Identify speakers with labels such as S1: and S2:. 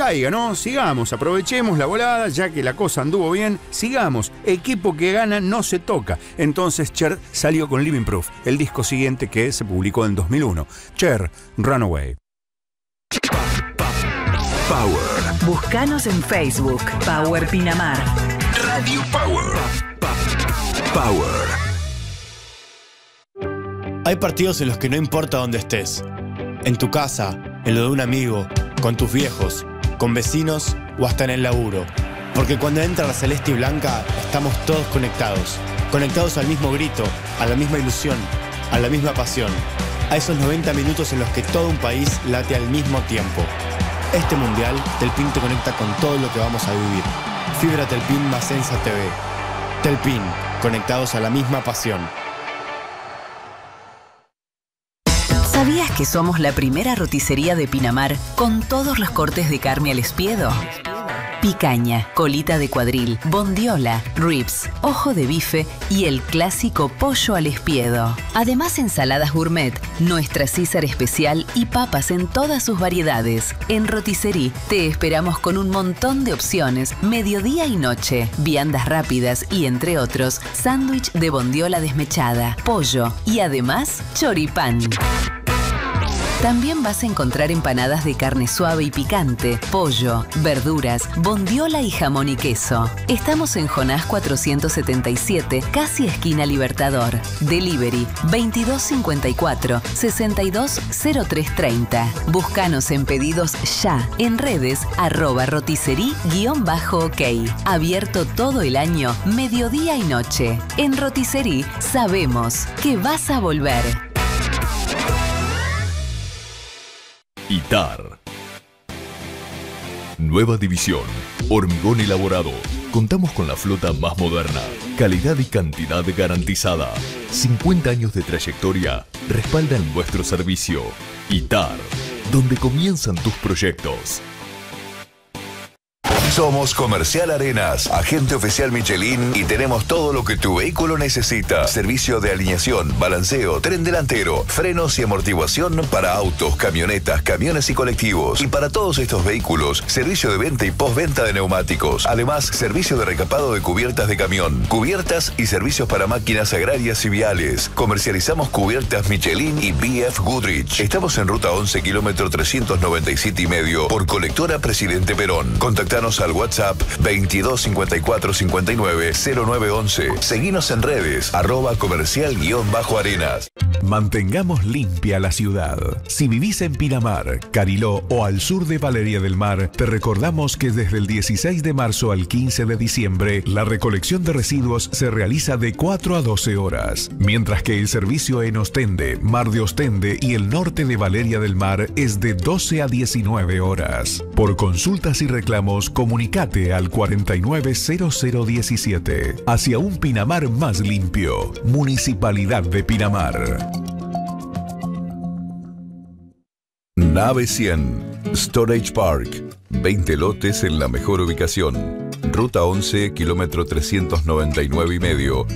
S1: decaiga, ¿no? Sigamos, aprovechemos la volada, ya que la cosa anduvo bien, sigamos. Equipo que gana no se toca. Entonces Cher salió con Living Proof, el disco siguiente que se publicó en 2001. Cher, Runaway.
S2: Power.
S3: Búscanos en Facebook, Power Pinamar.
S2: Radio Power. Power.
S4: Hay partidos en los que no importa dónde estés. En tu casa, en lo de un amigo, con tus viejos, con vecinos o hasta en el laburo. Porque cuando entra la celeste y blanca, estamos todos conectados. Conectados al mismo grito, a la misma ilusión, a la misma pasión. A esos 90 minutos en los que todo un país late al mismo tiempo. Este mundial, Telpin te conecta con todo lo que vamos a vivir. Fibra Telpin más Sensa TV. Telpin, conectados a la misma pasión.
S3: ¿Sabías que somos la primera roticería de Pinamar con todos los cortes de carne al espiedo? Picaña, colita de cuadril, bondiola, ribs, ojo de bife y el clásico pollo al espiedo. Además, ensaladas gourmet, nuestra César especial y papas en todas sus variedades. En Roticería te esperamos con un montón de opciones, mediodía y noche, viandas rápidas y, entre otros, sándwich de bondiola desmechada, pollo y además choripán. También vas a encontrar empanadas de carne suave y picante, pollo, verduras, bondiola y jamón y queso. Estamos en Jonás 477, casi esquina Libertador. Delivery 2254-620330. Búscanos en pedidos ya, en redes @roticerí_ok. Abierto todo el año, mediodía y noche. En Roticerí sabemos que vas a volver.
S2: ITAR. Nueva división. Hormigón elaborado. Contamos con la flota más moderna. Calidad y cantidad garantizada. 50 años de trayectoria respaldan nuestro servicio. ITAR. Donde comienzan tus proyectos.
S5: Somos Comercial Arenas, agente oficial Michelin y tenemos todo lo que tu vehículo necesita. Servicio de alineación, balanceo, tren delantero, frenos y amortiguación para autos, camionetas, camiones y colectivos. Y para todos estos vehículos, servicio de venta y postventa de neumáticos. Además, servicio de recapado de cubiertas de camión, cubiertas y servicios para máquinas agrarias y viales. Comercializamos cubiertas Michelin y BF Goodrich. Estamos en ruta 11, kilómetro 397,5 por colectora Presidente Perón. Contactanos al WhatsApp 22 54 59 0911. Seguinos en redes @comercial_arenas.
S2: Mantengamos limpia la ciudad. Si vivís en Pinamar, Cariló o al sur de Valeria del Mar, te recordamos que desde el 16 de marzo al 15 de diciembre, la recolección de residuos se realiza de 4 a 12 horas, mientras que el servicio en Ostende, Mar de Ostende y el norte de Valeria del Mar es de 12 a 19 horas. Por consultas y reclamos, comunicate al 490017. Hacia un Pinamar más limpio. Municipalidad de Pinamar.
S5: Nave 100, Storage Park. 20 lotes en la mejor ubicación. Ruta 11, kilómetro 399,5.